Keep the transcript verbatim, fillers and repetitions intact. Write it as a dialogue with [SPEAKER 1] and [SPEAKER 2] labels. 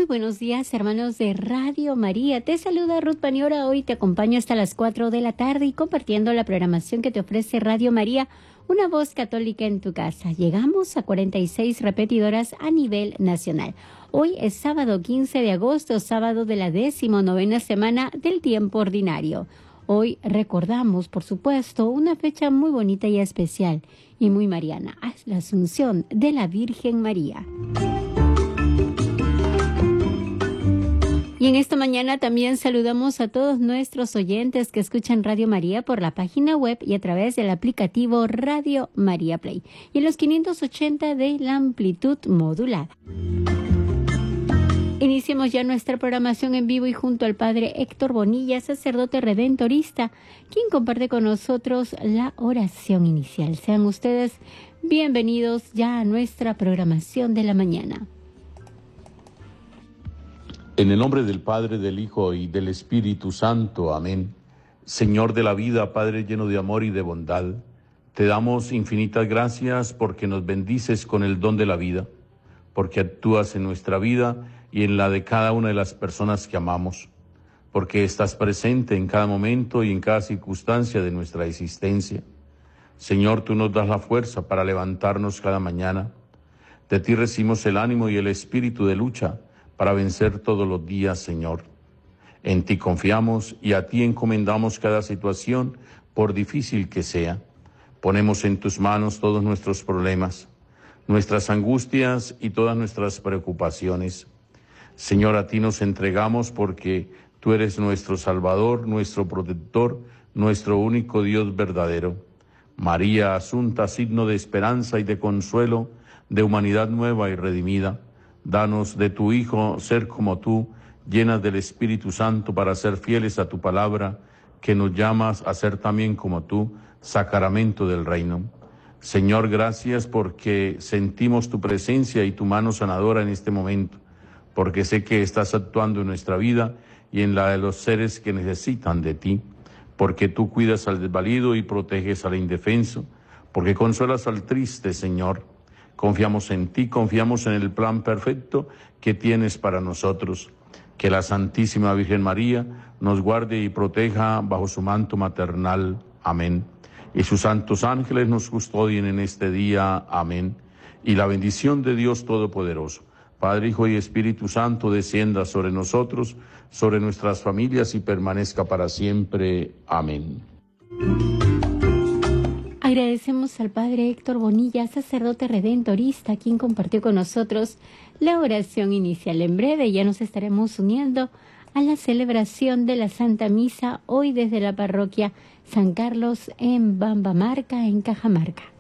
[SPEAKER 1] buenos días, hermanos de Radio María. Te saluda Ruth Paniora. Hoy te acompaño hasta las cuatro de la tarde y compartiendo la programación que te ofrece Radio María, una voz católica en tu casa. Llegamos a cuarenta y seis repetidoras a nivel nacional. Hoy es sábado quince de agosto, sábado de la decimonovena semana del tiempo ordinario. Hoy recordamos, por supuesto, una fecha muy bonita y especial y muy mariana, la Asunción de la Virgen María. Y en esta mañana también saludamos a todos nuestros oyentes que escuchan Radio María por la página web y a través del aplicativo Radio María Play y en los quinientos ochenta de la amplitud modulada. Iniciemos ya nuestra programación en vivo y junto al Padre Héctor Bonilla, sacerdote redentorista, quien comparte con nosotros la oración inicial. Sean ustedes bienvenidos ya a nuestra programación de la mañana.
[SPEAKER 2] En el nombre del Padre, del Hijo y del Espíritu Santo. Amén. Señor de la vida, Padre lleno de amor y de bondad, te damos infinitas gracias porque nos bendices con el don de la vida, porque actúas en nuestra vida y en la de cada una de las personas que amamos, porque estás presente en cada momento y en cada circunstancia de nuestra existencia. Señor, tú nos das la fuerza para levantarnos cada mañana. De ti recibimos el ánimo y el espíritu de lucha para vencer todos los días, Señor. En ti confiamos y a ti encomendamos cada situación, por difícil que sea. Ponemos en tus manos todos nuestros problemas, nuestras angustias y todas nuestras preocupaciones. Señor, a ti nos entregamos porque tú eres nuestro Salvador, nuestro protector, nuestro único Dios verdadero. María, asunta, signo de esperanza y de consuelo, de humanidad nueva y redimida, danos de tu Hijo ser como tú, llenas del Espíritu Santo para ser fieles a tu palabra, que nos llamas a ser también como tú, sacramento del reino. Señor, gracias porque sentimos tu presencia y tu mano sanadora en este momento, porque sé que estás actuando en nuestra vida y en la de los seres que necesitan de ti, porque tú cuidas al desvalido y proteges al indefenso, porque consuelas al triste, Señor. Confiamos en ti, confiamos en el plan perfecto que tienes para nosotros. Que la Santísima Virgen María nos guarde y proteja bajo su manto maternal. Amén. Y sus santos ángeles nos custodien en este día. Amén. Y la bendición de Dios Todopoderoso, Padre, Hijo y Espíritu Santo, descienda sobre nosotros, sobre nuestras familias y permanezca para siempre. Amén.
[SPEAKER 1] Agradecemos al Padre Héctor Bonilla, sacerdote redentorista, quien compartió con nosotros la oración inicial. En breve ya nos estaremos uniendo a la celebración de la Santa Misa, hoy desde la parroquia San Carlos en Bambamarca, en Cajamarca.